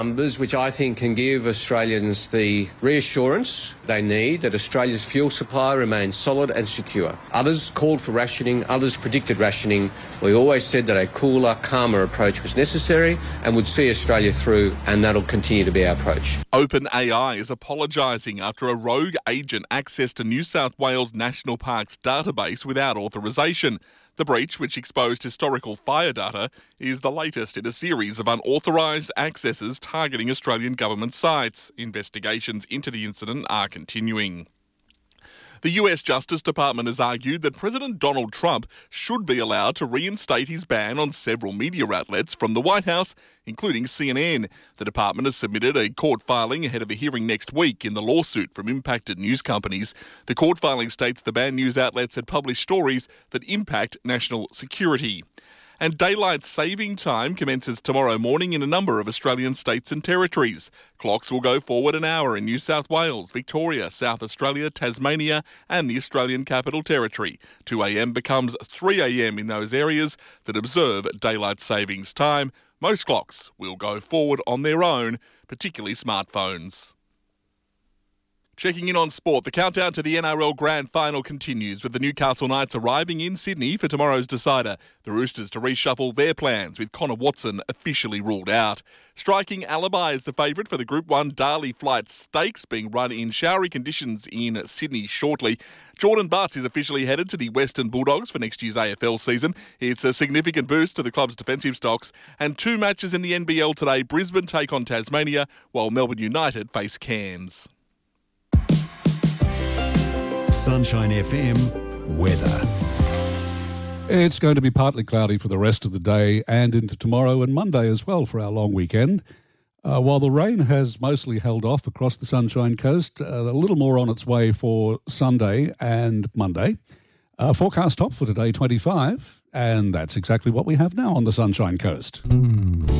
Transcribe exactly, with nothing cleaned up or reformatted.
Numbers which I think can give Australians the reassurance they need that Australia's fuel supply remains solid and secure. Others called for rationing, others predicted rationing. We always said that a cooler, calmer approach was necessary and would see Australia through, and that'll continue to be our approach. OpenAI is apologising after a rogue agent accessed a New South Wales National Parks database without authorisation. The breach, which exposed historical fire data, is the latest in a series of unauthorised accesses targeting Australian government sites. Investigations into the incident are continuing. The U S Justice Department has argued that President Donald Trump should be allowed to reinstate his ban on several media outlets from the White House, including C N N. The department has submitted a court filing ahead of a hearing next week in the lawsuit from impacted news companies. The court filing states the banned news outlets had published stories that impact national security. And daylight saving time commences tomorrow morning in a number of Australian states and territories. Clocks will go forward an hour in New South Wales, Victoria, South Australia, Tasmania and the Australian Capital Territory. two a.m. becomes three a.m. in those areas that observe daylight savings time. Most clocks will go forward on their own, particularly smartphones. Checking in on sport, the countdown to the N R L Grand Final continues, with the Newcastle Knights arriving in Sydney for tomorrow's decider. The Roosters to reshuffle their plans, with Connor Watson officially ruled out. Striking Alibi is the favourite for the Group one Darley Flight Stakes, being run in showery conditions in Sydney shortly. Jordan Butts is officially headed to the Western Bulldogs for next year's A F L season. It's a significant boost to the club's defensive stocks. And two matches in the N B L today. Brisbane take on Tasmania, while Melbourne United face Cairns. Sunshine F M weather. It's going to be partly cloudy for the rest of the day and into tomorrow and Monday as well for our long weekend. Uh, while the rain has mostly held off across the Sunshine Coast, uh, a little more on its way for Sunday and Monday. Uh, forecast top for today, twenty-five, and that's exactly what we have now on the Sunshine Coast.